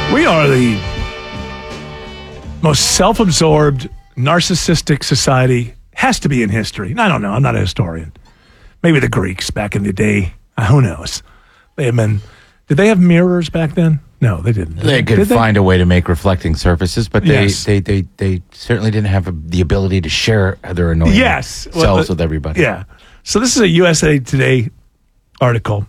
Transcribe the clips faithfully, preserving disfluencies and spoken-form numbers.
We are the most self-absorbed, narcissistic society. Has to be in history. I don't know. I'm not a historian. Maybe the Greeks back in the day. Uh, who knows? They have been. Did they have mirrors back then? No, they didn't. They could Did find they? a way to make reflecting surfaces, but they Yes. they, they, they certainly didn't have a, the ability to share their annoying yes. selves well, with everybody. Yeah. So this is a U S A Today article.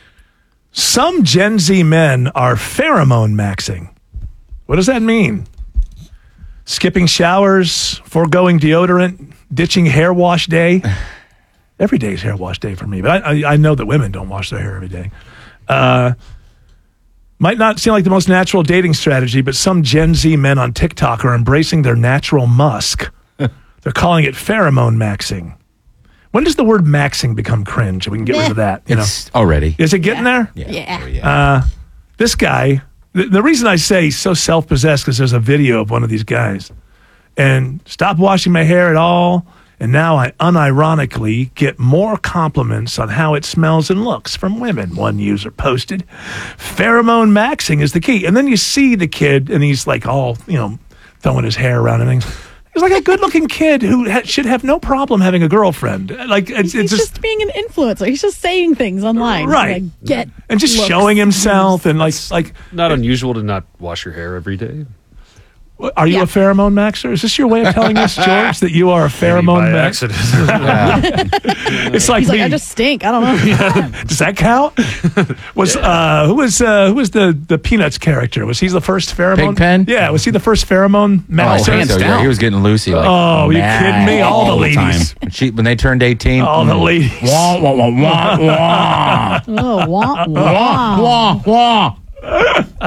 Some Gen Z men are pheromone maxing. What does that mean? Skipping showers, foregoing deodorant, ditching hair wash day. Every day is hair wash day for me, but I, I, I know that women don't wash their hair every day. Uh, might not seem like the most natural dating strategy, but some Gen Z men on TikTok are embracing their natural musk. They're calling it pheromone maxing. When does the word maxing become cringe? We can get rid of that. You It's know, already. is it getting there? Yeah. Yeah. Oh, yeah. Uh, this guy, the, the reason I say he's so self-possessed because there's a video of one of these guys. And stopped washing my hair at all, and now I unironically get more compliments on how it smells and looks from women, one user posted. Pheromone maxing is the key. And then you see the kid, and he's like all, you know, throwing his hair around and things. He's like a good-looking kid who ha- should have no problem having a girlfriend. Like it's, He's it's just, just being an influencer. He's just saying things online. Right. Like, get and just looks. showing himself and like like. Not unusual to not wash your hair every day. Are you Yeah. a pheromone maxer? Is this your way of telling us, George, that you are a pheromone Maybe by maxer? accident. It's like He's like, me. I just stink. I don't know. Does that count? Was uh, who was uh, who was the the Peanuts character? Was he the first pheromone? Pigpen? Yeah, was he the first pheromone Oh, maxer? hands down. yeah, he was getting Lucy. Like, Oh, you mad kidding me? All the ladies. time. When, she, when they turned eighteen. All the mm, ladies. Wah, wah, wah, wah, wah. Oh, wah, wah. Wah, wah.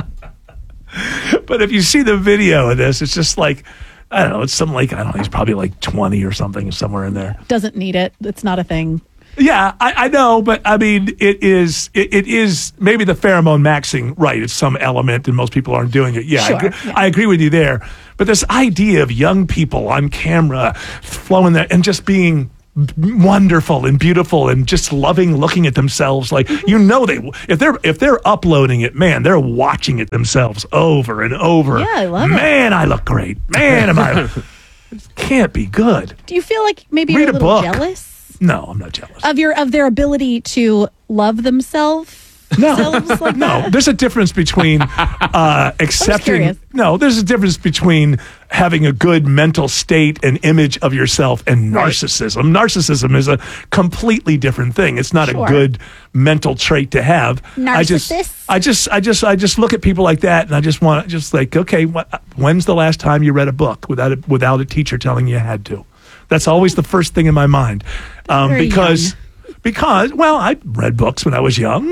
But if you see the video of this, it's just like I don't know. It's something like I don't know. He's probably like twenty or something, somewhere in there. Doesn't need it. It's not a thing. Yeah, I, I know, but I mean, it is it, it is maybe the pheromone maxing, right? It's some element, and most people aren't doing it. Yeah, Sure, I, agree, yeah. I agree with you there. But this idea of young people on camera flowing there and just being wonderful and beautiful and just loving looking at themselves, like you know, they if they're if they're uploading it, man, they're watching it themselves over and over. Yeah, I love it. Man, I look great. Man, am I? It can't be good. Do you feel like maybe Read you're a a little book. jealous No, I'm not jealous. of your of their ability to love themselves? No, selves like no. that? There's a difference between uh, accepting. curious. No, there's a difference between having a good mental state and image of yourself and narcissism. Narcissism is a completely different thing. It's not Sure. a good mental trait to have. I just, Narcissist? I just, I just, I just look at people like that, and I just want, just like, okay, what, when's the last time you read a book without a, without a teacher telling you you had to? That's always the first thing in my mind, um, Very because. young. Because, well, I read books when I was young.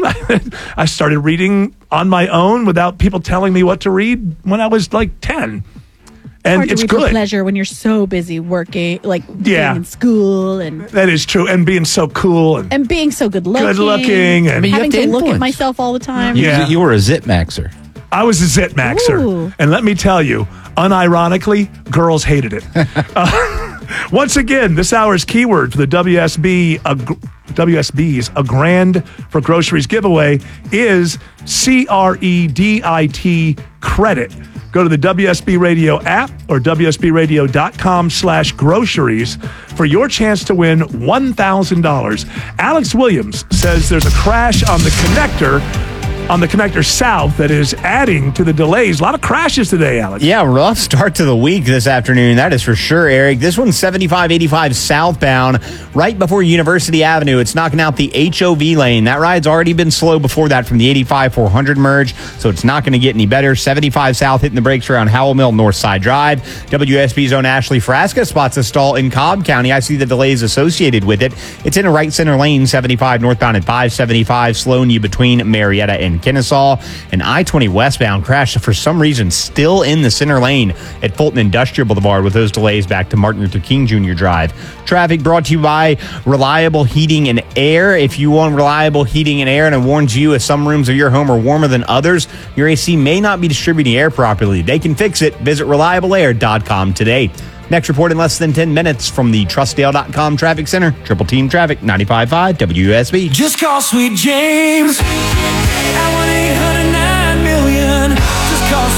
I started reading on my own without people telling me what to read when I was like ten. And Hard to it's read for good. pleasure when you're so busy working, like Yeah. being in school and That is true. And being so cool and, and being so good looking. good looking. And mean, you having have to to look at influence. myself all the time. Yeah. You, you were a zit maxer. I was a zit maxer. Ooh. And let me tell you, unironically, girls hated it. uh, once again, this hour's keyword for the W S B, a, gr- W S B's A Grand for Groceries giveaway is C R E D I T credit. Go to the W S B Radio app or W S B radio dot com slash groceries for your chance to win one thousand dollars. Alex Williams says there's a crash on the connector on the connector south that is adding to the delays. A lot of crashes today, Alex. Yeah, rough start to the week this afternoon. That is for sure, Eric. This one's seventy-five eighty-five southbound, right before University Avenue. It's knocking out the H O V lane. That ride's already been slow before that from the eighty-five four hundred merge, so it's not going to get any better. seventy-five south hitting the brakes around Howell Mill North Side Drive. W S B's own Ashley Frasca spots a stall in Cobb County. I see the delays associated with it. It's in a right center lane, seventy-five northbound at five seventy-five, slowing you between Marietta and Kennesaw. And I twenty westbound crashed for some reason still in the center lane at Fulton Industrial Boulevard with those delays back to Martin Luther King Junior Drive. Traffic brought to you by Reliable Heating and Air. If you want reliable heating and air, and it warns you if some rooms of your home are warmer than others, your A C may not be distributing air properly. They can fix it. Visit reliable air dot com today. Next report in less than ten minutes from the Trustdale dot com Traffic Center. Triple Team Traffic, ninety-five point five W S B. Just call Sweet James at one eight hundred nine million. Just call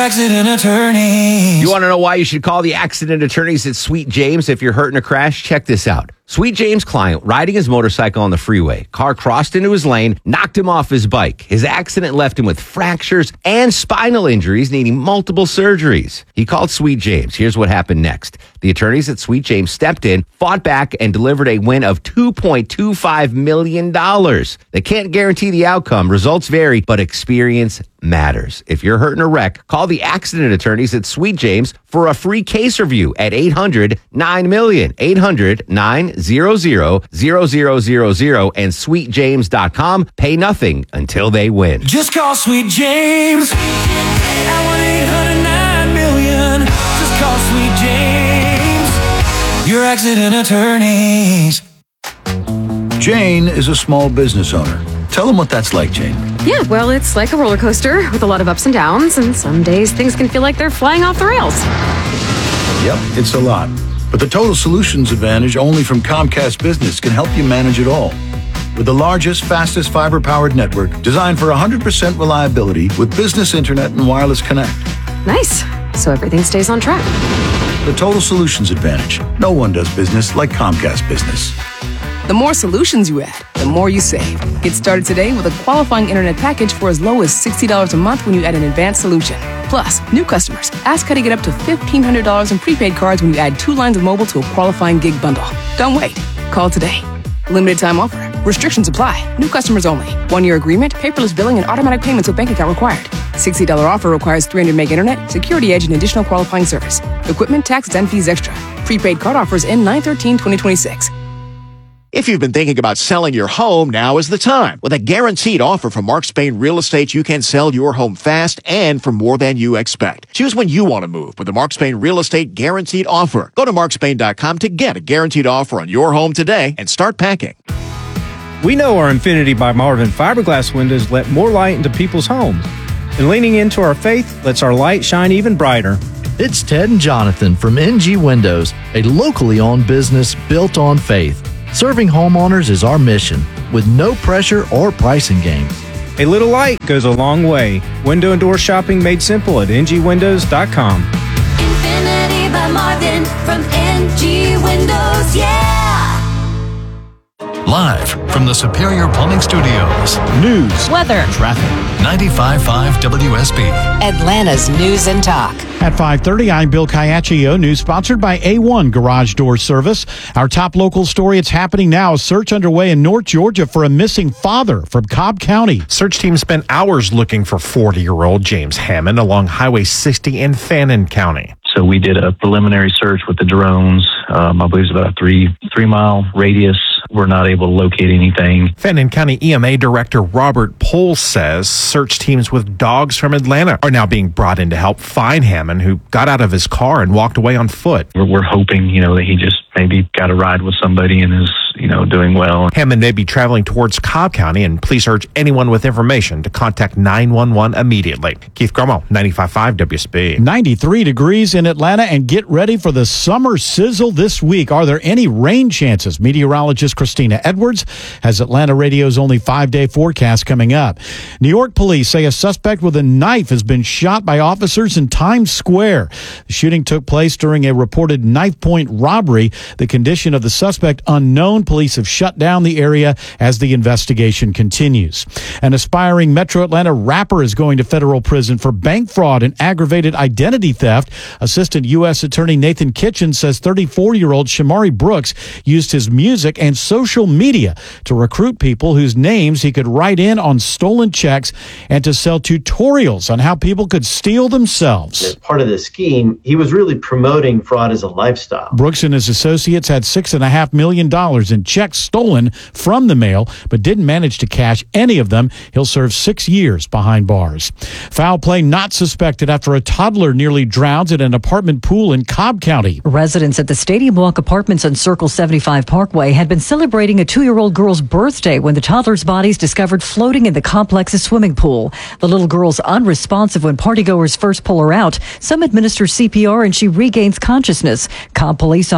accident attorneys. You want to know why you should call the accident attorneys at Sweet James if you're hurt in a crash? Check this out. Sweet James' client, riding his motorcycle on the freeway. Car crossed into his lane, knocked him off his bike. His accident left him with fractures and spinal injuries, needing multiple surgeries. He called Sweet James. Here's what happened next. The attorneys at Sweet James stepped in, fought back, and delivered a win of two point two five million dollars. They can't guarantee the outcome. Results vary, but experience matters. If you're hurt in a wreck, call the accident attorneys at Sweet James for a free case review at eight hundred nine million, eight hundred nine hundred zero zero zero zero and sweet james dot com. Pay nothing until they win. Just call Sweet James at one eight hundred nine million. Just call Sweet James, your accident attorneys. Jane is a small business owner. Tell them what that's like, Jane. Yeah, well, it's like a roller coaster with a lot of ups and downs, and some days things can feel like they're flying off the rails. Yep, it's a lot. But the Total Solutions Advantage only from Comcast Business can help you manage it all. With the largest, fastest fiber-powered network designed for one hundred percent reliability with business internet and wireless connect. Nice. So everything stays on track. The Total Solutions Advantage. No one does business like Comcast Business. The more solutions you add, the more you save. Get started today with a qualifying internet package for as low as sixty dollars a month when you add an advanced solution. Plus, new customers, ask how to get up to fifteen hundred dollars in prepaid cards when you add two lines of mobile to a qualifying gig bundle. Don't wait. Call today. Limited time offer. Restrictions apply. New customers only. One-year agreement, paperless billing, and automatic payments with bank account required. sixty dollars offer requires three hundred meg internet, security edge, and additional qualifying service. Equipment, taxes, and fees extra. Prepaid card offers end nine thirteen twenty twenty-six. If you've been thinking about selling your home, now is the time. With a guaranteed offer from Mark Spain Real Estate, you can sell your home fast and for more than you expect. Choose when you want to move with the Mark Spain Real Estate Guaranteed Offer. Go to mark spain dot com to get a guaranteed offer on your home today and start packing. We know our Infinity by Marvin fiberglass windows let more light into people's homes. And leaning into our faith lets our light shine even brighter. It's Ted and Jonathan from N G Windows, a locally owned business built on faith. Serving homeowners is our mission, with no pressure or pricing games. A little light goes a long way. Window and door shopping made simple at n g windows dot com. Infinity by Marvin from N G Windows, yeah! Live from the Superior Plumbing Studios. News, weather, traffic. ninety-five point five W S B. Atlanta's News and Talk. At five thirty, I'm Bill Caiaccio. News sponsored by A one Garage Door Service. Our top local story, it's happening now. A search underway in North Georgia for a missing father from Cobb County. Search team spent hours looking for forty-year-old James Hammond along Highway sixty in Fannin County. So we did a preliminary search with the drones. Um, I believe it's about a three three mile radius. We're not able to locate anything. Fannin County E M A Director Robert Pohl says search teams with dogs from Atlanta are now being brought in to help find Hammond, who got out of his car and walked away on foot. We're, we're hoping, you know, that he just maybe got a ride with somebody and is, you know, doing well. Hammond may be traveling towards Cobb County, and police urge anyone with information to contact nine one one immediately. Keith Grummo, ninety-five point five W S B. ninety-three degrees in Atlanta, and get ready for the summer sizzle this week. Are there any rain chances? Meteorologist Christina Edwards has Atlanta Radio's only five-day forecast coming up. New York police say a suspect with a knife has been shot by officers in Times Square. The shooting took place during a reported knife point robbery. The condition of the suspect unknown. Police have shut down the area as the investigation continues. An aspiring Metro Atlanta rapper is going to federal prison for bank fraud and aggravated identity theft. Assistant U S Attorney Nathan Kitchen says thirty-four-year-old Shamari Brooks used his music and social media to recruit people whose names he could write in on stolen checks and to sell tutorials on how people could steal themselves. As part of the scheme, he was really promoting fraud as a lifestyle. Brooks and his associates had six and a half million dollars in checks stolen from the mail, but didn't manage to cash any of them. He'll serve six years behind bars. Foul play not suspected after a toddler nearly drowns at an apartment pool in Cobb County. Residents at the Stadium Walk Apartments on Circle seventy-five Parkway had been celebrating a two-year-old girl's birthday when the toddler's bodies discovered floating in the complex's swimming pool. The little girl's unresponsive when partygoers first pull her out. Some administer C P R and she regains consciousness. Cobb police officers and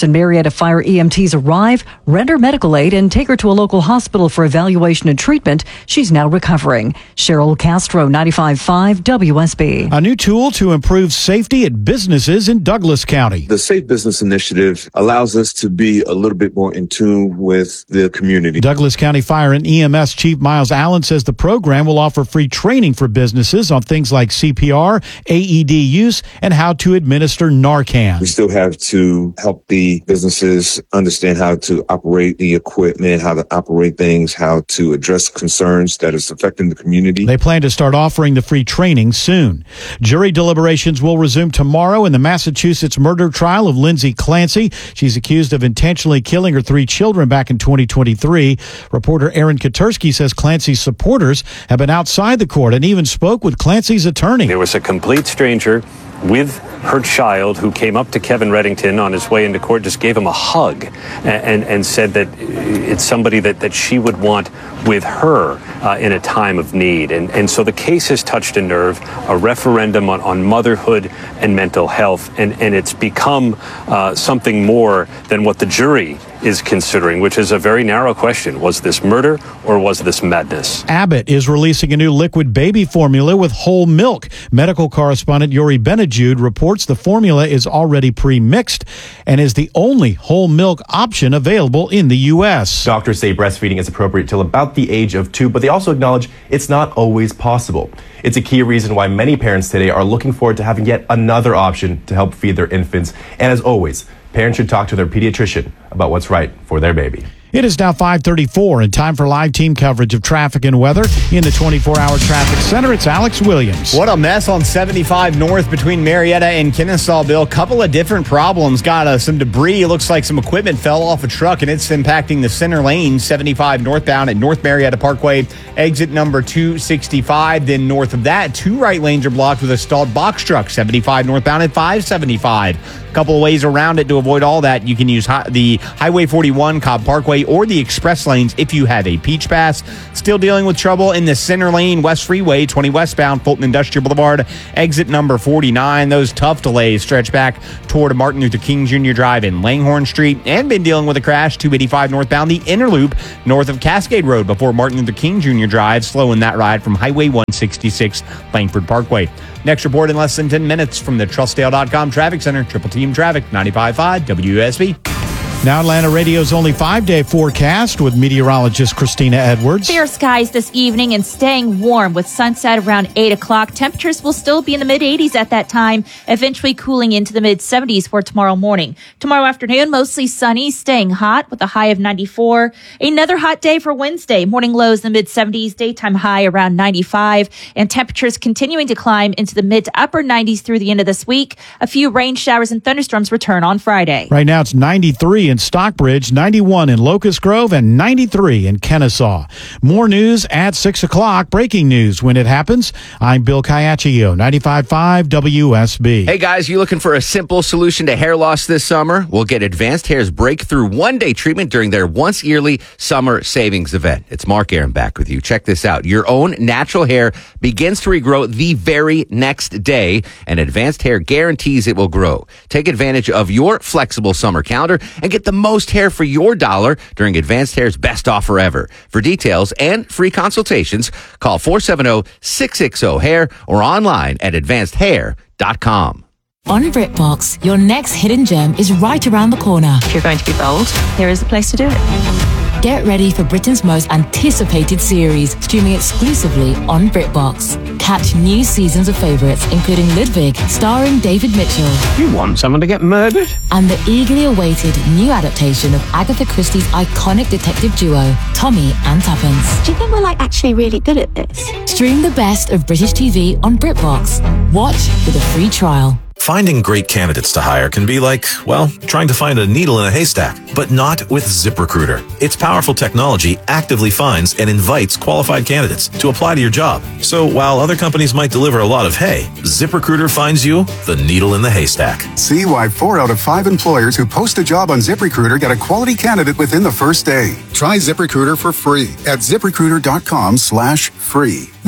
and Marietta Fire E M Ts arrive, render medical aid, and take her to a local hospital for evaluation and treatment. She's now recovering. Cheryl Castro, ninety-five point five W S B. A new tool to improve safety at businesses in Douglas County. The Safe Business Initiative allows us to be a little bit more in tune with the community. Douglas County Fire and E M S Chief Miles Allen says the program will offer free training for businesses on things like C P R, A E D use, and how to administer Narcan. We still have to help the businesses understand how to operate the equipment, how to operate things, how to address concerns that is affecting the community. They plan to start offering the free training soon. Jury deliberations will resume tomorrow in the Massachusetts murder trial of Lindsay Clancy. She's accused of intentionally killing her three children back in twenty twenty-three. Reporter Aaron Katersky says Clancy's supporters have been outside the court and even spoke with Clancy's attorney. There was a complete stranger with her child who came up to Kevin Reddington on his way into court, just gave him a hug and, and, and said that it's somebody that, that she would want with her uh, in a time of need. And, and so the case has touched a nerve, a referendum on, on motherhood and mental health, and, and it's become uh, something more than what the jury is considering, which is a very narrow question. Was this murder or was this madness? Abbott is releasing a new liquid baby formula with whole milk. Medical correspondent Yuri Benajude reports the formula is already pre-mixed and is the only whole milk option available in the U S. Doctors say breastfeeding is appropriate till about the age of two, but they also acknowledge it's not always possible. It's a key reason why many parents today are looking forward to having yet another option to help feed their infants. And as always, parents should talk to their pediatrician about what's right for their baby. It is now five thirty-four and time for live team coverage of traffic and weather in the twenty-four hour traffic center. It's Alex Williams. What a mess on seventy-five north between Marietta and Kennesaw, Bill. Couple of different problems. Got uh, some debris. It looks like some equipment fell off a truck, and it's impacting the center lane, seventy-five northbound at North Marietta Parkway, exit number two sixty-five. Then north of that, two right lanes are blocked with a stalled box truck, seventy-five northbound at five seventy-five. A couple of ways around it to avoid all that. You can use hi- the Highway forty-one, Cobb Parkway, or the express lanes if you have a Peach Pass. Still dealing with trouble in the center lane, West Freeway, twenty westbound, Fulton Industrial Boulevard, exit number forty-nine. Those tough delays stretch back toward Martin Luther King Junior Drive and Langhorne Street, and been dealing with a crash, two eighty-five northbound, the inner loop north of Cascade Road before Martin Luther King Junior Drive, slowing that ride from Highway one sixty-six, Langford Parkway. Next report in less than ten minutes from the Trustdale dot com Traffic Center. Triple Team Traffic, ninety-five point five W S B. Now Atlanta Radio's only five-day forecast with meteorologist Christina Edwards. Fair skies this evening and staying warm with sunset around eight o'clock. Temperatures will still be in the mid-eighties at that time, eventually cooling into the mid-seventies for tomorrow morning. Tomorrow afternoon, mostly sunny, staying hot with a high of ninety-four. Another hot day for Wednesday. Morning lows in the mid-seventies, daytime high around ninety-five, and temperatures continuing to climb into the mid to upper nineties through the end of this week. A few rain showers and thunderstorms return on Friday. Right now it's ninety-three in Stockbridge, ninety-one in Locust Grove, and ninety-three in Kennesaw. More news at six o'clock. Breaking news when it happens. I'm Bill Caiaccio, ninety-five point five W S B. Hey guys, you looking for a simple solution to hair loss this summer? We'll get Advanced Hair's breakthrough one-day treatment during their once-yearly summer savings event. It's Mark Aaron back with you. Check this out. Your own natural hair begins to regrow the very next day, and Advanced Hair guarantees it will grow. Take advantage of your flexible summer calendar and get the most hair for your dollar during Advanced Hair's best offer ever. For details and free consultations, call four seven zero, six six zero, hair or online at advanced hair dot com. On BritBox, your next hidden gem is right around the corner. If you're going to be bold, here is the place to do it. Get ready for Britain's most anticipated series, streaming exclusively on BritBox. Catch new seasons of favourites, including Ludwig, starring David Mitchell. You want someone to get murdered? And the eagerly awaited new adaptation of Agatha Christie's iconic detective duo, Tommy and Tuppence. Do you think we're like actually really good at this? Stream the best of British T V on BritBox. Watch with a free trial. Finding great candidates to hire can be like, well, trying to find a needle in a haystack, but not with ZipRecruiter. Its powerful technology actively finds and invites qualified candidates to apply to your job. So while other companies might deliver a lot of hay, ZipRecruiter finds you the needle in the haystack. See why four out of five employers who post a job on ZipRecruiter get a quality candidate within the first day. Try ZipRecruiter for free at ZipRecruiter.com slash free.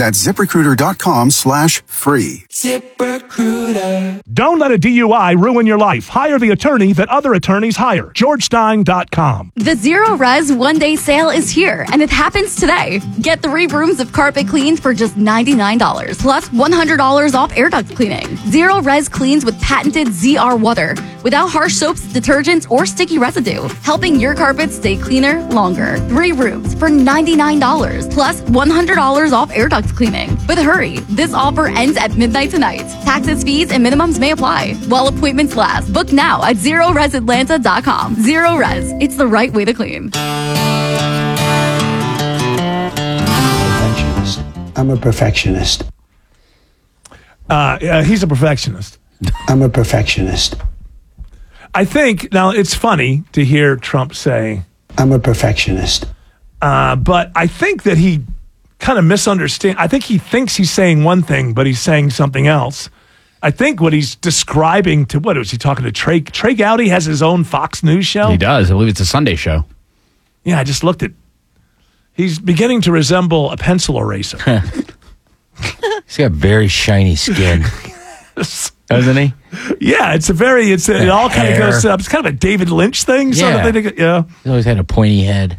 That's ZipRecruiter.com slash free. ZipRecruiter. Don't let a D U I ruin your life. Hire the attorney that other attorneys hire. George Stein dot com. The Zero Res one-day sale is here, and it happens today. Get three rooms of carpet cleaned for just ninety-nine dollars, plus one hundred dollars off air duct cleaning. Zero Res cleans with patented Z R water, without harsh soaps, detergents, or sticky residue, helping your carpet stay cleaner longer. Three rooms for ninety-nine dollars, plus one hundred dollars off air duct cleaning. But hurry, this offer ends at midnight tonight. Taxes, fees, and minimums may apply while appointments last. Book now at zero res atlanta dot com. Zero Res, it's the right way to clean. I'm a perfectionist. Uh, uh, he's a perfectionist. I'm a perfectionist. I think, now it's funny to hear Trump say, I'm a perfectionist. Uh, but I think that he kind of misunderstands. I think he thinks he's saying one thing, but he's saying something else. I think what he's describing to, what was he talking to Trey? Trey Gowdy has his own Fox News show? He does. I believe it's a Sunday show. Yeah, I just looked at, he's beginning to resemble a pencil eraser. He's got very shiny skin. Doesn't he? Yeah, it's a very, it's a, it all kind of goes up. It's kind of a David Lynch thing. Yeah. Sort of thing. Yeah. He's always had a pointy head.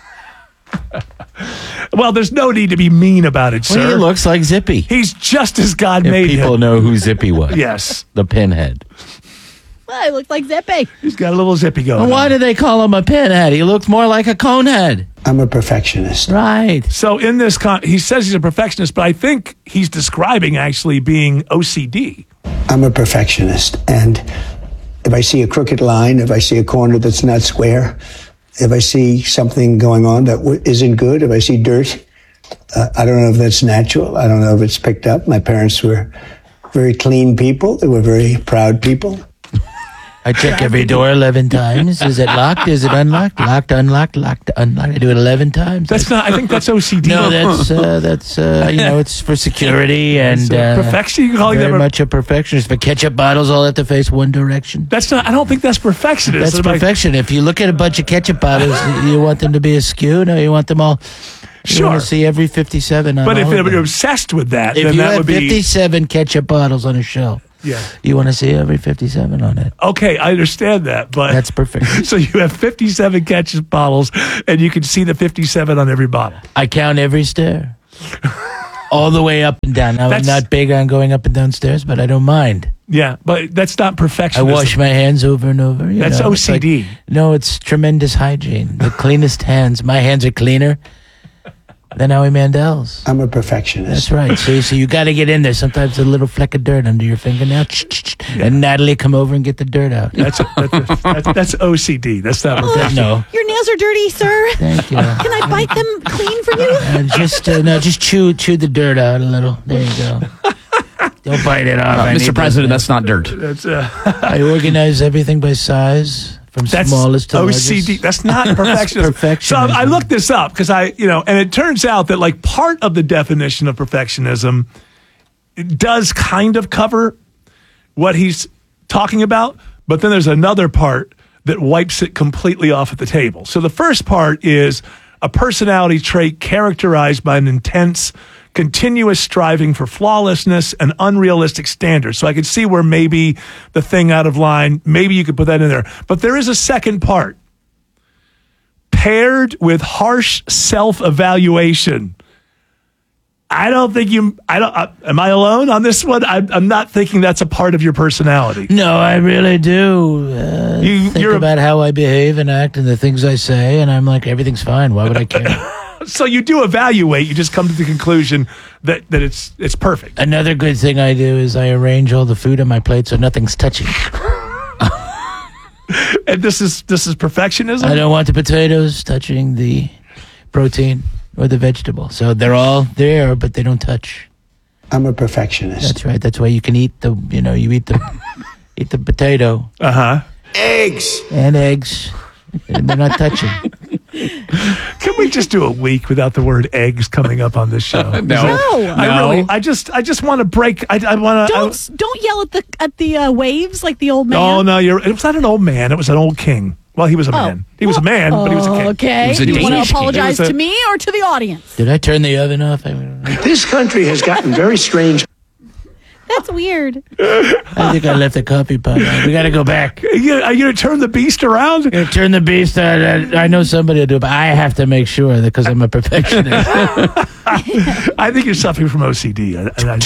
Well, there's no need to be mean about it, sir. Well, he looks like Zippy. He's just as God if made him. people know who Zippy was. Yes. The pinhead. Well, he looked like Zippy. He's got a little Zippy going well, why on. do they call him a pinhead? He looks more like a conehead. I'm a perfectionist. Right. So in this, con- he says he's a perfectionist, but I think he's describing actually being O C D. I'm a perfectionist. And if I see a crooked line, if I see a corner that's not square, if I see something going on that w- isn't good, if I see dirt, uh, I don't know if that's natural. I don't know if it's picked up. My parents were very clean people. They were very proud people. I check every door eleven times. Is it locked? Is it unlocked? Locked, unlocked, locked, unlocked. I do it eleven times. That's not, I think that's O C D. No, that's, uh, that's uh, you know, it's for security and uh, perfection. You can call very that much a perfectionist. But ketchup bottles all have to face one direction. That's not, I don't think that's perfectionist. That's perfection. If you look at a bunch of ketchup bottles, you want them to be askew? No, you want them all. You Sure. want to see every fifty-seven on But if all of you're them. obsessed with that, If then you that have would be. fifty-seven ketchup bottles on a shelf, Yeah. you want to see every fifty-seven on it. Okay, I understand that, but That's perfect. So you have fifty-seven ketchup bottles, and you can see the fifty-seven on every bottle. I count every stair. All the way up and down. Now, That's- I'm not big on going up and down stairs, but I don't mind. Yeah, but that's not I perfectionism. wash my hands over and over. you That's know, it's O C D. like- no, it's tremendous hygiene. The cleanest hands. My hands are cleaner than Howie Mandel's. I'm a perfectionist. That's right. See, so you got to get in there. Sometimes a little fleck of dirt under your fingernail. And Natalie, come over and get the dirt out. That's that's, that's, that's O C D. That's not perfection. No. Your nails are dirty, sir. Thank you. Can I bite them clean for you? Uh, just uh, no, just chew chew the dirt out a little. There you go. Don't bite it off. Uh, I Mister need President, those- that's not dirt. That's uh, I organize everything by size, from That's smallest to O C D. largest. That's not perfectionism. That's So I perfectionism. looked this up because I, you know, and it turns out that like part of the definition of perfectionism it does kind of cover what he's talking about, but then there's another part that wipes it completely off at the table. So the first part is a personality trait characterized by an intense, continuous striving for flawlessness and unrealistic standards. So I could see where maybe the thing out of line, maybe you could put that in there. But there is a second part. Paired with harsh self-evaluation. I don't think you, I don't, uh, am I alone on this one? I, I'm not thinking that's a part of your personality. No, I really do. Uh, You- think you're a- about how I behave and act and the things I say, and I'm like, everything's fine. Why would I care? So you do evaluate, you just come to the conclusion that, that it's it's perfect. Another good thing I do is I arrange all the food on my plate so nothing's touching. And this is this is perfectionism? I don't want the potatoes touching the protein or the vegetable. So they're all there, but they don't touch. I'm a perfectionist. That's right. That's why you can eat the, you know, you eat the eat the potato. Uh-huh. Eggs. And eggs. And they're not touching. Can we just do a week without the word eggs coming up on this show? No. No. I No. really, I just, I just want to break. I, I want to. Don't don't yell at the at the uh, waves like the old man. Oh no, you're. It was not an old man. It was an old king. Well, he was a man. He was a man, but he was a kid. Okay. He was a Do you want Danish to kid. apologize He was to a- me or to the audience? Did I turn the oven off? I mean, This country has gotten very strange. That's weird. I think I left the coffee pot on. We got to go back. Are you, are you going to turn the beast around? Gonna turn the beast on. I, I know somebody will do it, but I have to make sure that because I'm a perfectionist. I think you're suffering from O C D. I, I,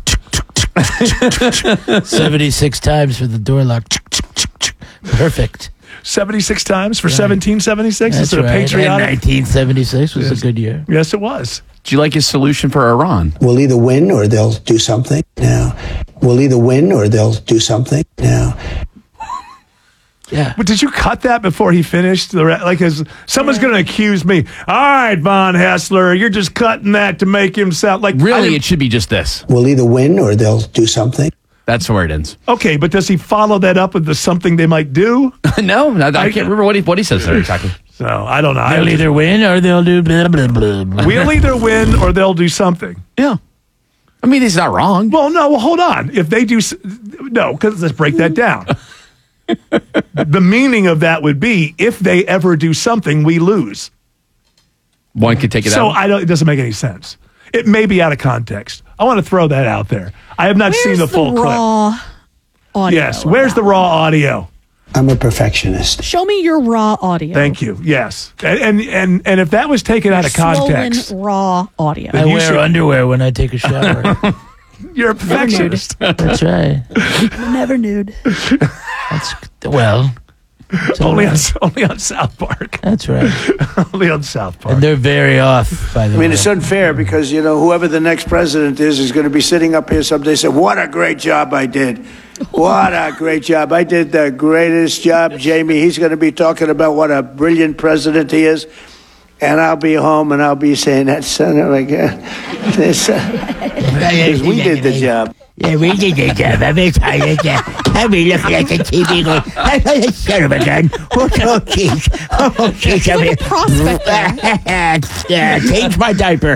seventy-six times for the door lock. Perfect. seventy-six times for seventeen seventy-six? That's Is it a right. And patriotic? nineteen seventy-six was Yes. a good year. Yes, it was. Do you like his solution for Iran? We'll either win or they'll do something. Now, we'll either win or they'll do something. Now, Yeah. But did you cut that before he finished? The re- like, as someone's going to accuse me. All right, Von Hessler, you're just cutting that to make him sound like. I Really, didn't- it should be just this. we'll either win or they'll do something. That's where it ends. Okay, but does he follow that up with the something they might do? no, I, I can't remember what he what he says there exactly. So I don't know. They'll I, either win or they'll do blah, blah, blah, blah. we'll either win or they'll do something. Yeah. I mean, he's not wrong. Well, no, well, hold on. If they do, s- no, because let's break that down. The meaning of that would be if they ever do something, we lose. One could take it So out. I don't. It doesn't make any sense. It may be out of context. I want to throw that out there. I have not Where's seen the full clip. raw audio? Yes. Where's the raw audio? I'm a perfectionist. Show me your raw audio. Thank you. Yes. And and and, and if that was taken out of context, Swollen, raw audio. I you wear should- underwear when I take a shower. you're a perfectionist. That's right. Never nude. That's well. it's all only on right. only on South Park. That's right. Only on South Park. And they're very off, by the I way. mean, it's unfair because, you know, whoever the next president is is going to be sitting up here someday and say, what a great job I did. What a great job. I did the greatest job, Jamie. He's going to be talking about what a brilliant president he is. And I'll be home and I'll be saying, that son of a gun. This, uh, 'cause we did the job. Yeah, we did the job. I've been tired. I've been looking at the T V going, son of a gun. What's all cheese? Oh, cheese. He's like a prospector. Yeah, change my diaper.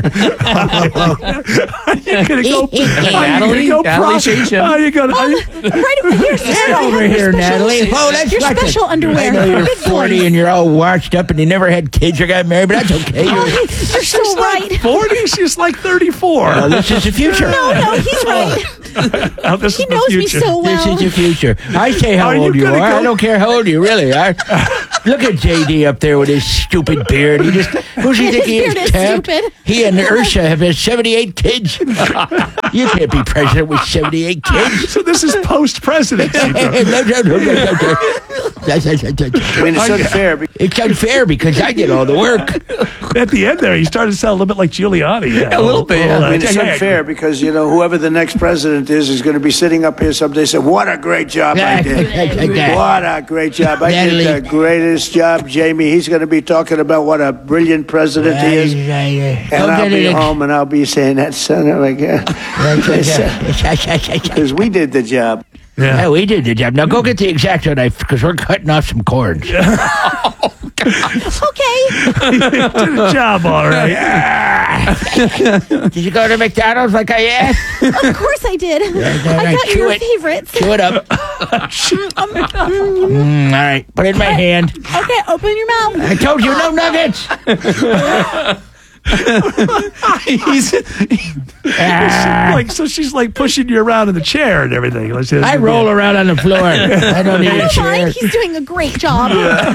You're gonna go. Natalie, Go Natalie, pros- change him. Oh, you're gonna. Right over here. Get over here, Natalie. Oh, that's your like special it. underwear. I know you're Big forty boys. and you're all washed up and you never had kids or got married, but that's okay. Oh, You're, you're so right. forty. She's like thirty-four. oh, this is the future. No, no, he's right. Oh, this He is the knows me future. so This well. is your future. I say how Are you old you, gonna are. go- I don't care how old you really are. Look at J D up there with his stupid beard. He just who's he His think he beard is Tab? stupid. He and Ursha have had seventy-eight kids. You can't be president with seventy-eight kids. So this is post presidency. no, no, no, no, no, no. That's- that's- that's- I mean, it's unfair. because It's unfair because I did all the work. At the end there, he started to sound a little bit like Giuliani. Yeah, A little bit, yeah. uh, I mean, it's yeah. unfair because, you know, whoever the next president is is going to be sitting up here someday and say, what a great job I did. What a great job. I Natalie. did the greatest job, Jamie. He's going to be talking about what a brilliant president he is. And Don't I'll get be it. home and I'll be saying, that son of a gun. Because we did the job. Yeah. Yeah, we did the job. Now go get the X-Acto knife because we're cutting off some cords. Okay. Did a job, all right. Did you go to McDonald's like I asked? Of course I did. I got chew your it. favorites. Chew it up. Mm, all right, put it in my hand. Okay, open your mouth. I told you no nuggets. He's, Ah, Like so, she's like pushing you around in the chair and everything. Let's just- I roll around on the floor. I don't need a Never chair. mind. He's doing a great job.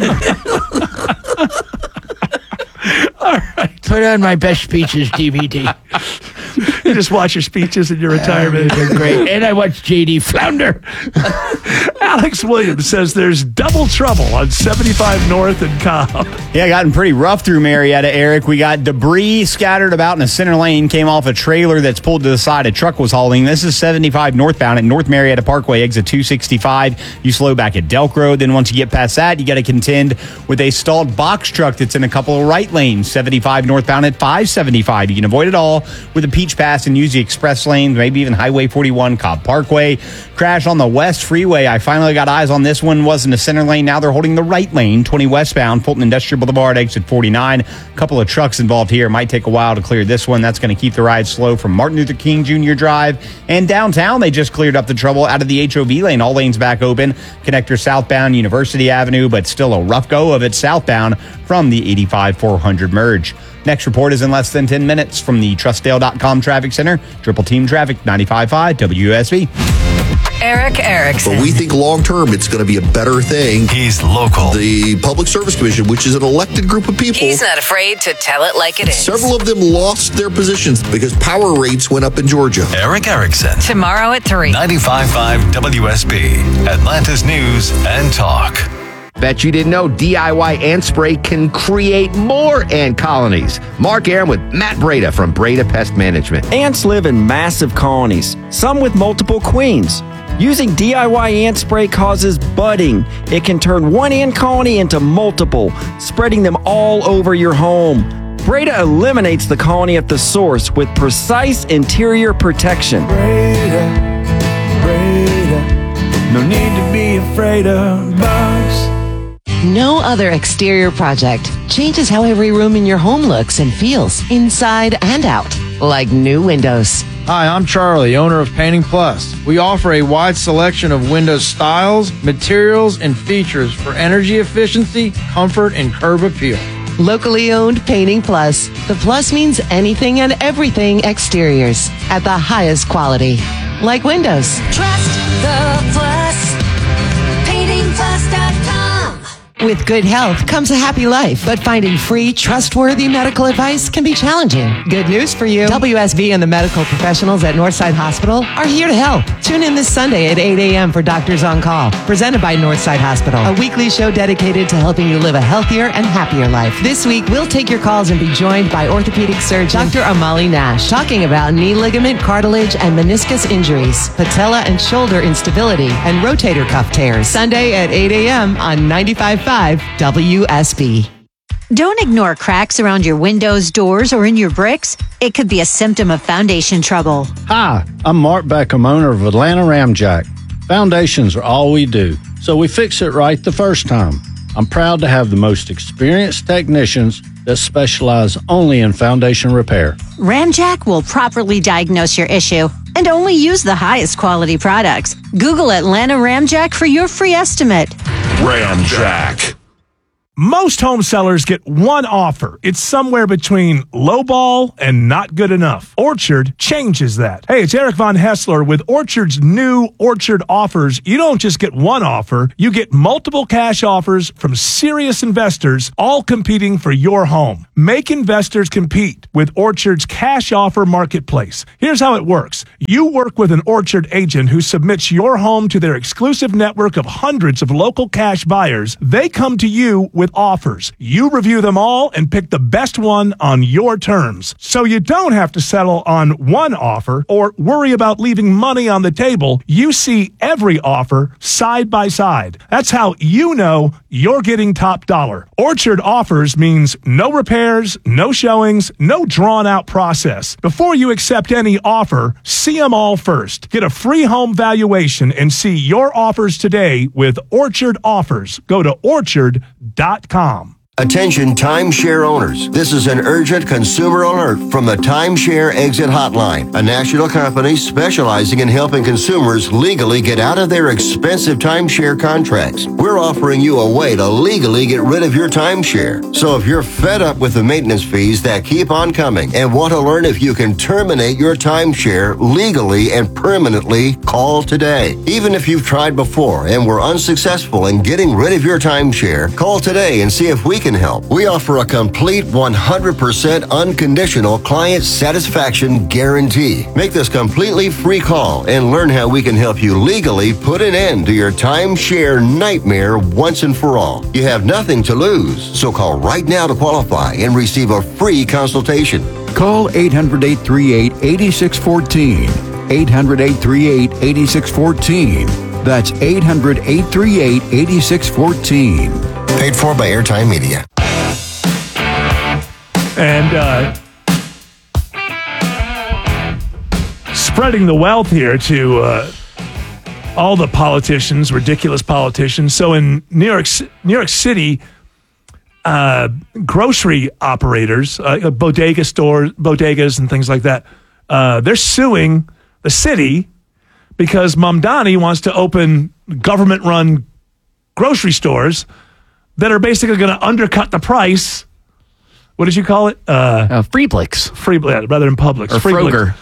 Put on my best speeches D V D. You just watch your speeches in your retirement. They're great. And I watch J D flounder. Alex Williams says there's double trouble on seventy-five North and Cobb. Yeah, gotten pretty rough through Marietta, Eric. We got debris scattered about in a center lane, came off a trailer that's pulled to the side a truck was hauling. This is seventy-five northbound at North Marietta Parkway, exit two sixty-five. You slow back at Delk Road. Then once you get past that, you got to contend with a stalled box truck that's in a couple of right lanes. seventy-five northbound at five seventy-five. You can avoid it all with a Peach Pass and use the express lanes, maybe even Highway forty-one, Cobb Parkway. Crash on the West Freeway. I finally finally got eyes on this one. Was in the center lane. Now they're holding the right lane, twenty westbound, Fulton Industrial Boulevard, exit forty-nine. A couple of trucks involved here. Might take a while to clear this one. That's going to keep the ride slow from Martin Luther King Junior Drive. And downtown, they just cleared up the trouble out of the H O V lane. All lanes back open. Connector southbound University Avenue, but still a rough go of it southbound from the eighty-five four hundred merge. Next report is in less than ten minutes from the Trustdale dot com Traffic Center. Triple Team Traffic, ninety-five point five W S B. Eric Erickson. But we think long term it's going to be a better thing. He's local. The Public Service Commission, which is an elected group of people. He's not afraid to tell it like it is. Several of them lost their positions because power rates went up in Georgia. Eric Erickson. Tomorrow at three. ninety-five point five W S B. Atlanta's News and Talk. Bet you didn't know D I Y ant spray can create more ant colonies. Mark Aaron with Matt Breda from Breda Pest Management. Ants live in massive colonies, some with multiple queens. Using D I Y ant spray causes budding. It can turn one ant colony into multiple, spreading them all over your home. Breda eliminates the colony at the source with precise interior protection. Breda, Breda, no need to be afraid of bugs. No other exterior project changes how every room in your home looks and feels, inside and out, like new windows. Hi, I'm Charlie, owner of Painting Plus. We offer a wide selection of window styles, materials, and features for energy efficiency, comfort, and curb appeal. Locally owned Painting Plus. The plus means anything and everything exteriors at the highest quality, like windows. Trust the Plus. painting plus dot com. With good health comes a happy life, but finding free, trustworthy medical advice can be challenging. Good news for you. W S B and the medical professionals at Northside Hospital are here to help. Tune in this Sunday at eight a.m. for Doctors on Call, presented by Northside Hospital, a weekly show dedicated to helping you live a healthier and happier life. This week, we'll take your calls and be joined by orthopedic surgeon Doctor Amali Nash, talking about knee ligament, cartilage, and meniscus injuries, patella and shoulder instability, and rotator cuff tears. Sunday at eight a.m. on ninety-five point five W S B. Don't ignore cracks around your windows, doors, or in your bricks. It could be a symptom of foundation trouble. Hi, I'm Mark Beckham, owner of Atlanta Ramjack. Foundations are all we do, so we fix it right the first time. I'm proud to have the most experienced technicians that specialize only in foundation repair. Ramjack will properly diagnose your issue and only use the highest quality products. Google Atlanta Ramjack for your free estimate. Ramjack. Most home sellers get one offer. It's somewhere between lowball and not good enough. Orchard changes that. Hey, it's Eric Von Hessler with Orchard's new Orchard offers. You don't just get one offer. You get multiple cash offers from serious investors, all competing for your home. Make investors compete with Orchard's cash offer marketplace. Here's how it works. You work with an Orchard agent who submits your home to their exclusive network of hundreds of local cash buyers. They come to you with offers. You review them all and pick the best one on your terms. So you don't have to settle on one offer or worry about leaving money on the table. You see every offer side by side. That's how you know you're getting top dollar. Orchard offers means no repairs, no showings, no drawn out process. Before you accept any offer, see them all first. Get a free home valuation and see your offers today with Orchard Offers. Go to orchard dot com. Attention timeshare owners. This is an urgent consumer alert from the Timeshare Exit Hotline, a national company specializing in helping consumers legally get out of their expensive timeshare contracts. We're offering you a way to legally get rid of your timeshare. So if you're fed up with the maintenance fees that keep on coming and want to learn if you can terminate your timeshare legally and permanently, call today. Even if you've tried before and were unsuccessful in getting rid of your timeshare, call today and see if we can help. We offer a complete one hundred percent unconditional client satisfaction guarantee. Make this completely free call and learn how we can help you legally put an end to your timeshare nightmare once and for all. You have nothing to lose, so call right now to qualify and receive a free consultation. Call eight hundred, eight three eight, eight six one four. eight hundred, eight three eight, eight six one four. That's eight hundred, eight three eight, eight six one four. Paid for by Airtime Media. And uh, spreading the wealth here to uh, all the politicians, ridiculous politicians. So in New York, New York City, uh, grocery operators, uh, bodega stores, bodegas, and things like that, uh, they're suing the city because Mamdani wants to open government-run grocery stores that are basically going to undercut the price. What did you call it? Uh, uh, Freeblix. Freeblix, rather than Publix. Or Froger.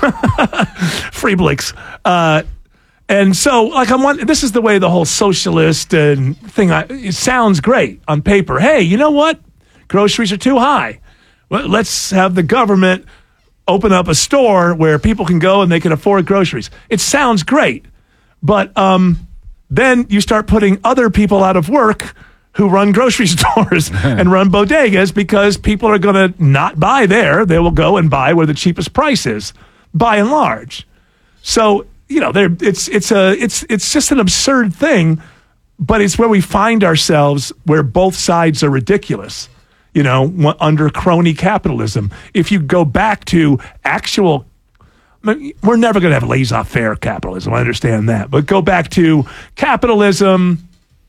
Freeblix. Uh, and so, like, I'm one, this is the way the whole socialist and thing, I, it sounds great on paper. Hey, you know what? Groceries are too high. Well, let's have the government open up a store where people can go and they can afford groceries. It sounds great. But um, then you start putting other people out of work who run grocery stores and run bodegas because people are going to not buy there. They will go and buy where the cheapest price is, by and large. So, you know, there it's it's a it's it's just an absurd thing, but it's where we find ourselves where both sides are ridiculous, you know, under crony capitalism. If you go back to actual, we're never going to have laissez-faire capitalism. I understand that, but go back to capitalism,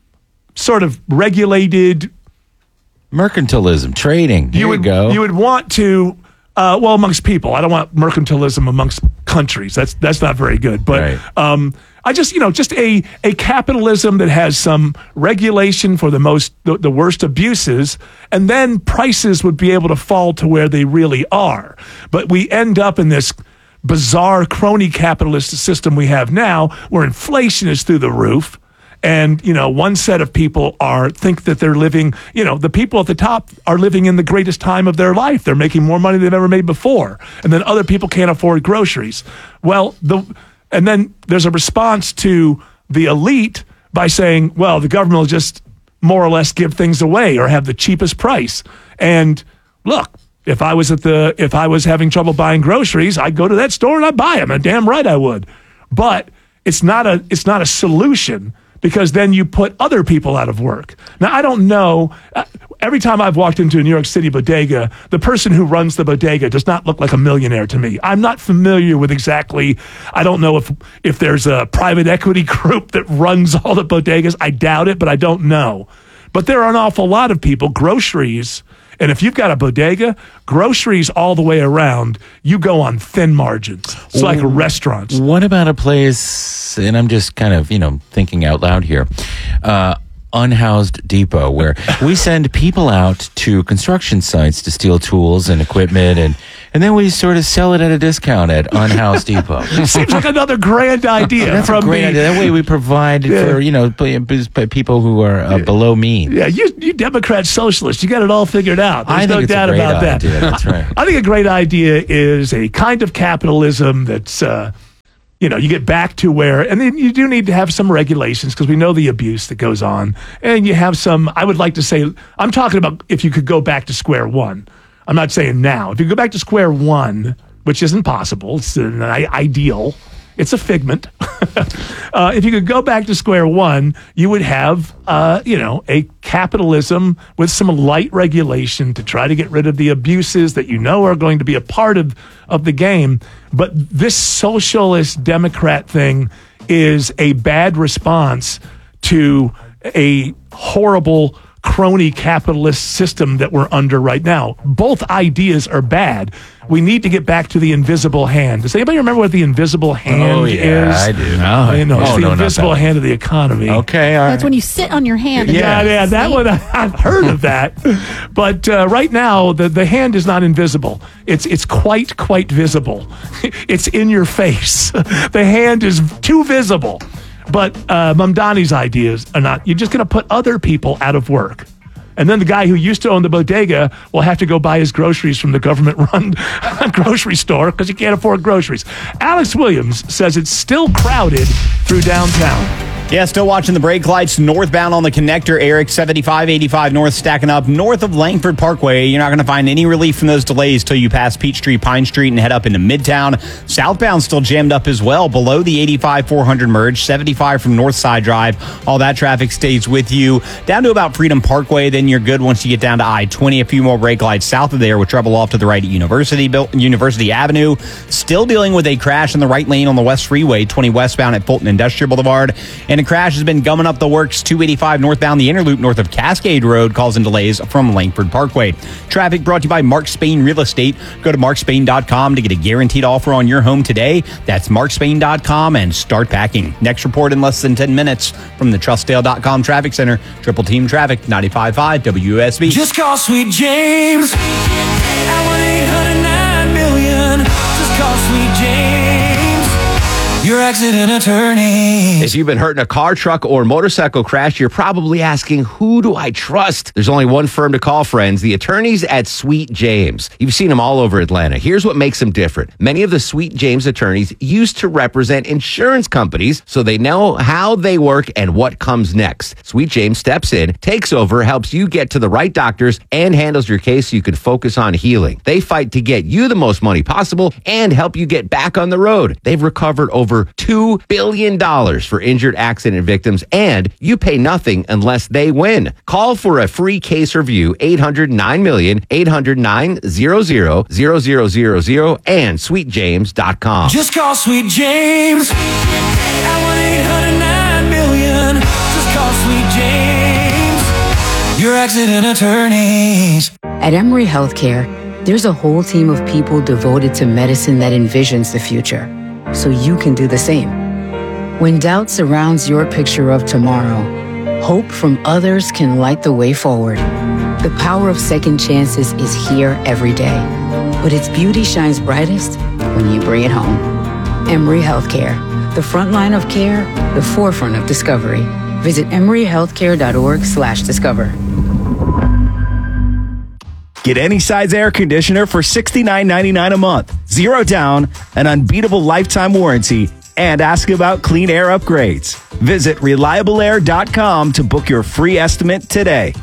sort of regulated mercantilism, trading. Here you would we go. You would want to, uh, well, amongst people. I don't want mercantilism amongst countries. That's that's not very good. But Right. um, I just, you know, just a a capitalism that has some regulation for the most the, the worst abuses, and then prices would be able to fall to where they really are. But we end up in this bizarre crony capitalist system we have now, where inflation is through the roof. And, you know, one set of people are think that they're living, you know, the people at the top are living in the greatest time of their life. They're making more money than they've ever made before. And then other people can't afford groceries. Well, the and then there's a response to the elite by saying, well, the government will just more or less give things away or have the cheapest price. And look, if I was at the if I was having trouble buying groceries, I'd go to that store and I'd buy them. And damn right I would. But it's not a it's not a solution, because then you put other people out of work. Now, I don't know. Uh, every time I've walked into a New York City bodega, the person who runs the bodega does not look like a millionaire to me. I'm not familiar with exactly, I don't know if if there's a private equity group that runs all the bodegas. I doubt it, but I don't know. But there are an awful lot of people, groceries, and if you've got a bodega, groceries all the way around, you go on thin margins. It's like a restaurant. What about a place, and I'm just kind of, you know, thinking out loud here, uh, unhoused depot, where we send people out to construction sites to steal tools and equipment, and, and then we sort of sell it at a discount at unhoused depot. Seems like another grand idea. That's from a great me. idea. That way we provide Yeah. for, you know, p- p- people who are uh, below mean. Yeah, you, you Democrat socialists, you got it all figured out. There's I think no it's a doubt great about idea. that. That's right. I think a great idea is a kind of capitalism that's, uh, you know, you get back to where, and then you do need to have some regulations because we know the abuse that goes on. And you have some, I would like to say, I'm talking about if you could go back to square one. I'm not saying now. If you go back to square one, which isn't possible, it's an I- ideal. It's a figment. uh, if you could go back to square one, you would have, uh, you know, a capitalism with some light regulation to try to get rid of the abuses that you know are going to be a part of, of the game. But this socialist Democrat thing is a bad response to a horrible crony capitalist system that we're under right now. Both ideas are bad. We need to get back to the invisible hand. Does anybody remember what the invisible hand Oh, yeah, is? I do. No, I know. It's Oh, the no, not invisible that one. hand of the economy. Okay, all That's when you sit on your hand. and Yeah, you yeah, that sleep. one, I've heard of that. But uh, right now, the, the hand is not invisible. It's it's quite, quite visible. It's in your face. The hand is too visible. But uh, Mamdani's ideas are not. You're just going to put other people out of work. And then the guy who used to own the bodega will have to go buy his groceries from the government-run grocery store because he can't afford groceries. Alex Williams says it's still crowded through downtown. Yeah, still watching the brake lights northbound on the connector, Eric. seventy-five eighty-five north stacking up north of Langford Parkway. You're not going to find any relief from those delays till you pass Peachtree, Pine Street, and head up into Midtown. Southbound still jammed up as well below the eighty-five four hundred merge. seventy-five from Northside Drive. All that traffic stays with you down to about Freedom Parkway. Then you're good once you get down to I twenty. A few more brake lights south of there with trouble off to the right at University, University Avenue. Still dealing with a crash in the right lane on the West Freeway, twenty westbound at Fulton Industrial Boulevard. And a crash has been gumming up the works, two eighty-five northbound, the Interloop north of Cascade Road, causing delays from Langford Parkway. Traffic brought to you by Mark Spain Real Estate. Go to mark spain dot com to get a guaranteed offer on your home today. That's mark spain dot com and start packing. Next report in less than ten minutes from the trustdale dot com Traffic Center. Triple Team Traffic, ninety-five point five W S B. Just call Sweet James at one eight hundred nine million. Just call Sweet James, your accident attorney. If you've been hurt in a car, truck, or motorcycle crash, you're probably asking, who do I trust? There's only one firm to call, friends, the attorneys at Sweet James. You've seen them all over Atlanta. Here's what makes them different. Many of the Sweet James attorneys used to represent insurance companies, so they know how they work and what comes next. Sweet James steps in, takes over, helps you get to the right doctors, and handles your case so you can focus on healing. They fight to get you the most money possible and help you get back on the road. They've recovered over two billion dollars for injured accident victims, and you pay nothing unless they win. Call for a free case review, eight hundred nine million, eight hundred nine hundred, zero zero zero zero, and sweet james dot com. Just call Sweet James at one eight hundred nine million. Just call Sweet James, your accident attorneys. At Emory Healthcare, there's a whole team of people devoted to medicine that envisions the future, so you can do the same. When doubt surrounds your picture of tomorrow, hope from others can light the way forward. The power of second chances is here every day, but its beauty shines brightest when you bring it home. Emory Healthcare, the front line of care, the forefront of discovery. Visit emory healthcare dot org slash discover. Get any size air conditioner for sixty-nine ninety-nine a month, zero down, an unbeatable lifetime warranty, and ask about clean air upgrades. Visit reliable air dot com to book your free estimate today.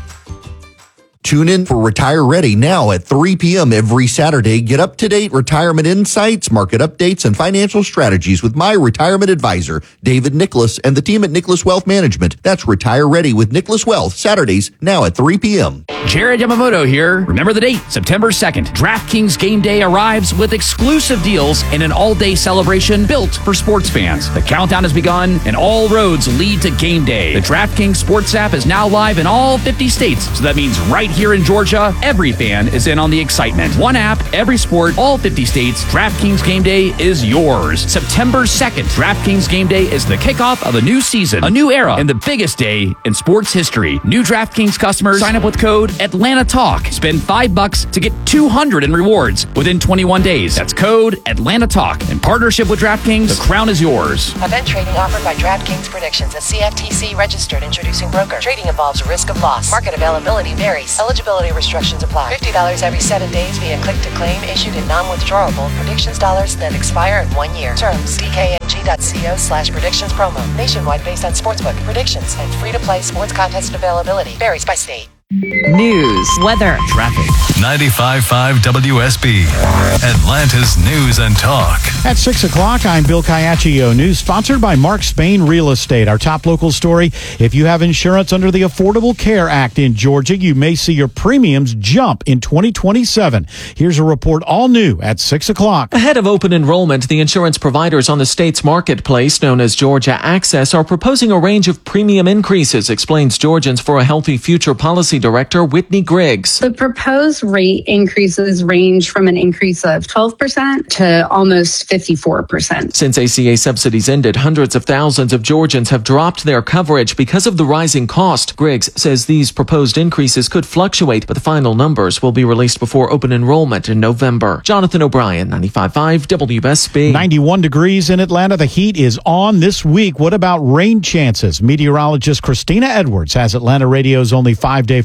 Tune in for Retire Ready now at three p.m. every Saturday. Get up-to-date retirement insights, market updates, and financial strategies with my retirement advisor, David Nicholas, and the team at Nicholas Wealth Management. That's Retire Ready with Nicholas Wealth, Saturdays now at three p.m. Jared Yamamoto here. Remember the date, September second. DraftKings Game Day arrives with exclusive deals and an all-day celebration built for sports fans. The countdown has begun, and all roads lead to Game Day. The DraftKings Sports app is now live in all fifty states, so that means right here in Georgia, every fan is in on the excitement. One app, every sport, all fifty states. DraftKings Game Day is yours. September second, DraftKings Game Day is the kickoff of a new season, a new era, and the biggest day in sports history. New DraftKings customers sign up with code Atlanta Talk. Spend five bucks to get two hundred in rewards within twenty-one days. That's code Atlanta Talk. In partnership with DraftKings, the crown is yours. Event trading offered by DraftKings Predictions, a C F T C registered introducing broker. Trading involves risk of loss. Market availability varies. Eligibility restrictions apply. fifty dollars every seven days via click to claim, issued in non-withdrawable predictions dollars that expire in one year. Terms d k n g dot co slash predictions promo. Nationwide based on sportsbook predictions and free-to-play sports contest availability. Varies by state. News, weather, traffic. ninety-five point five W S B, Atlanta's News and Talk. At six o'clock, I'm Bill Caiaccio. News sponsored by Mark Spain Real Estate. Our top local story, if you have insurance under the Affordable Care Act in Georgia, you may see your premiums jump in twenty twenty-seven. Here's a report all new at six o'clock. Ahead of open enrollment, the insurance providers on the state's marketplace, known as Georgia Access, are proposing a range of premium increases, explains Georgians for a Healthy Future Policy Director Whitney Griggs. The proposed rate increases range from an increase of twelve percent to almost fifty-four percent. Since A C A subsidies ended, hundreds of thousands of Georgians have dropped their coverage because of the rising cost. Griggs says these proposed increases could fluctuate, but the final numbers will be released before open enrollment in November. Jonathan O'Brien, ninety-five point five W S B. ninety-one degrees in Atlanta. The heat is on this week. What about rain chances? Meteorologist Christina Edwards has Atlanta Radio's only five-day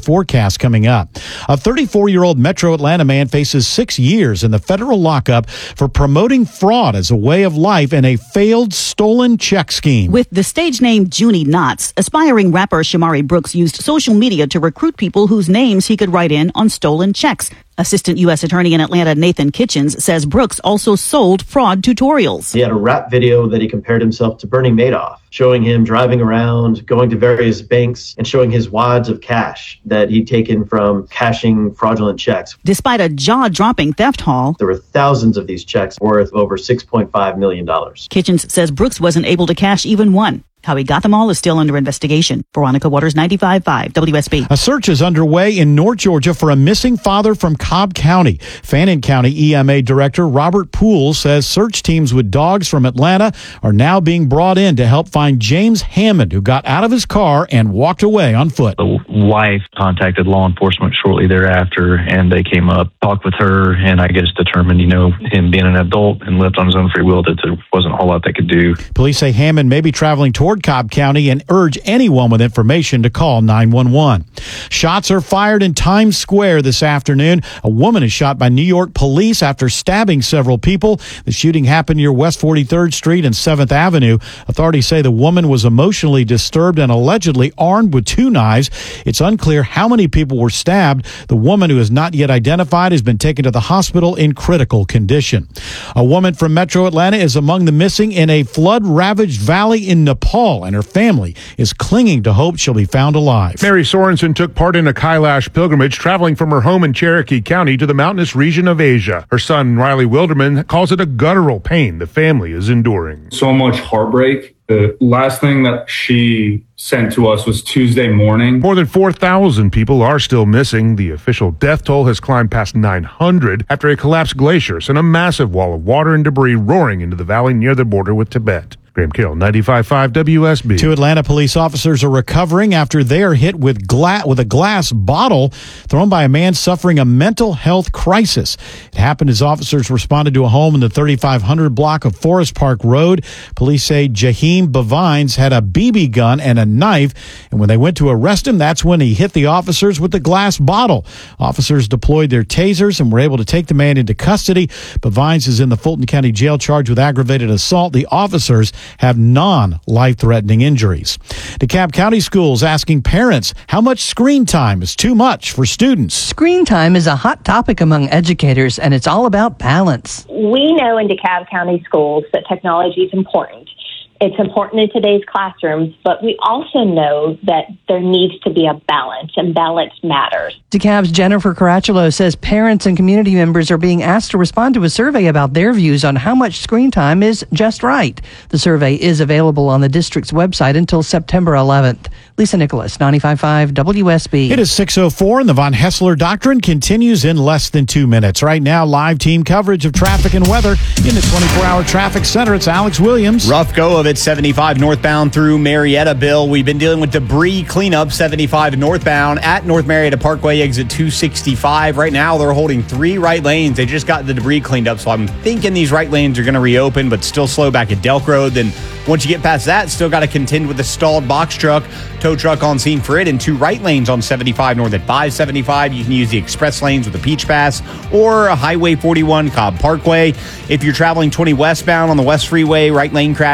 forecast coming up. A thirty-four-year-old Metro Atlanta man faces six years in the federal lockup for promoting fraud as a way of life in a failed stolen check scheme. With the stage name Junie Knotts, aspiring rapper Shamari Brooks used social media to recruit people whose names he could write in on stolen checks. Assistant U S Attorney in Atlanta Nathan Kitchens says Brooks also sold fraud tutorials. He had a rap video that he compared himself to Bernie Madoff, showing him driving around, going to various banks, and showing his wads of cash that he'd taken from cashing fraudulent checks. Despite a jaw-dropping theft haul, there were thousands of these checks worth over six point five million dollars. Kitchens says Brooks wasn't able to cash even one. How he got them all is still under investigation. Veronica Waters, ninety-five point five W S B. A search is underway in North Georgia for a missing father from Cobb County. Fannin County E M A Director Robert Poole says search teams with dogs from Atlanta are now being brought in to help find James Hammond, who got out of his car and walked away on foot. The wife contacted law enforcement shortly thereafter, and they came up, talked with her, and I guess determined, you know, him being an adult and lived on his own free will, that there wasn't a whole lot they could do. Police say Hammond may be traveling toward Cobb County and urge anyone with information to call nine one one. Shots are fired in Times Square this afternoon. A woman is shot by New York police after stabbing several people. The shooting happened near West forty-third Street and seventh Avenue. Authorities say the woman was emotionally disturbed and allegedly armed with two knives. It's unclear how many people were stabbed. The woman, who is not yet identified, has been taken to the hospital in critical condition. A woman from Metro Atlanta is among the missing in a flood-ravaged valley in Nepal, and her family is clinging to hope she'll be found alive. Mary Sorensen took part in a Kailash pilgrimage, traveling from her home in Cherokee County to the mountainous region of Asia. Her son, Riley Wilderman, calls it a guttural pain the family is enduring. So much heartbreak. The last thing that she sent to us was Tuesday morning. More than four thousand people are still missing. The official death toll has climbed past nine hundred after a collapsed glacier sent a massive wall of water and debris roaring into the valley near the border with Tibet. Graham Carroll, ninety-five point five W S B. Two Atlanta police officers are recovering after they are hit with, gla- with a glass bottle thrown by a man suffering a mental health crisis. It happened as officers responded to a home in the thirty-five hundred block of Forest Park Road. Police say Jaheim Bavines had a B B gun and a knife, and when they went to arrest him, that's when he hit the officers with the glass bottle. Officers deployed their tasers and were able to take the man into custody. Bavines is in the Fulton County Jail charged with aggravated assault. The officers have non-life-threatening injuries. DeKalb County Schools asking parents how much screen time is too much for students. Screen time is a hot topic among educators, and it's all about balance. We know in DeKalb County Schools that technology is important. It's important in today's classrooms, but we also know that there needs to be a balance, and balance matters. DeKalb's Jennifer Caracciolo says parents and community members are being asked to respond to a survey about their views on how much screen time is just right. The survey is available on the district's website until September eleventh. Lisa Nicholas, ninety-five point five W S B. It is six oh four, and the Von Hessler Doctrine continues in less than two minutes. Right now, live team coverage of traffic and weather in the twenty-four hour traffic center. It's Alex Williams. Rough go of it, seventy-five northbound through Marietta. Bill, we've been dealing with debris cleanup, seventy-five northbound at North Marietta Parkway, exit two sixty-five. Right now, they're holding three right lanes. They just got the debris cleaned up, so I'm thinking these right lanes are going to reopen, but still slow back at Delk Road. Then once you get past that, still got to contend with the stalled box truck. Tow truck on scene for it, and two right lanes on seventy-five north at five seventy-five. You can use the express lanes with the Peach Pass or a Highway forty-one Cobb Parkway. If you're traveling twenty westbound on the West Freeway, right lane crash